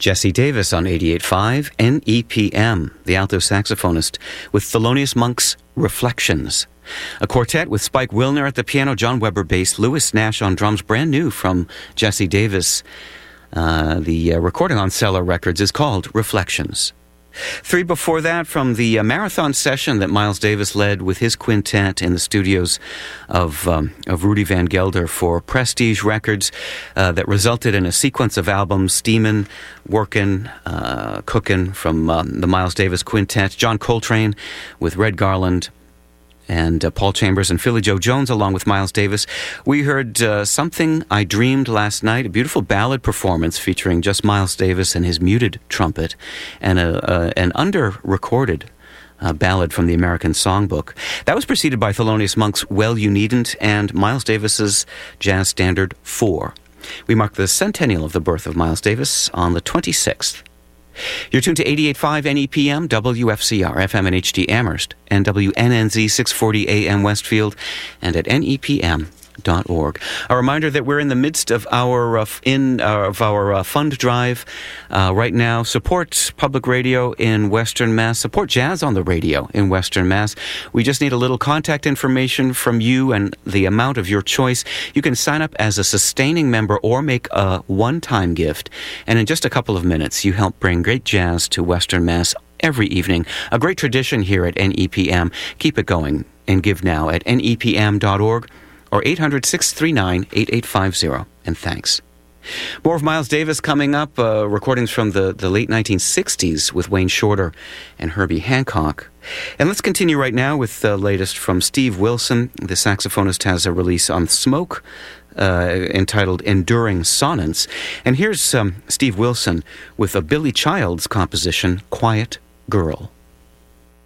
Jesse Davis on 88.5 NEPM, the alto saxophonist, with Thelonious Monk's Reflections. A quartet with Spike Wilner at the piano, John Weber bass, Lewis Nash on drums, brand new from Jesse Davis. The recording on Cellar Records is called Reflections. 3 before that, from the marathon session that Miles Davis led with his quintet in the studios of Rudy Van Gelder for Prestige Records, that resulted in a sequence of albums, Steamin', Workin', Cookin' from the Miles Davis Quintet, John Coltrane with Red Garland, and Paul Chambers and Philly Joe Jones, along with Miles Davis. We heard Something I Dreamed last night, a beautiful ballad performance featuring just Miles Davis and his muted trumpet, and an under-recorded ballad from the American Songbook. That was preceded by Thelonious Monk's Well You Needn't and Miles Davis's Jazz Standard 4. We mark the centennial of the birth of Miles Davis on the 26th. You're tuned to 88.5 NEPM, WFCR, FM and HD Amherst, and WNNZ 640 AM Westfield, and at NEPM.org. A reminder that we're in the midst of our fund drive right now. Support public radio in Western Mass. Support jazz on the radio in Western Mass. We just need a little contact information from you and the amount of your choice. You can sign up as a sustaining member or make a one-time gift. And in just a couple of minutes, you help bring great jazz to Western Mass every evening. A great tradition here at NEPM. Keep it going and give now at NEPM.org. or 800-639-8850. And thanks. More of Miles Davis coming up, recordings from the late 1960s with Wayne Shorter and Herbie Hancock. And let's continue right now with the latest from Steve Wilson. The saxophonist has a release on Smoke entitled Enduring Sonnets. And here's Steve Wilson with a Billy Childs composition, Quiet Girl.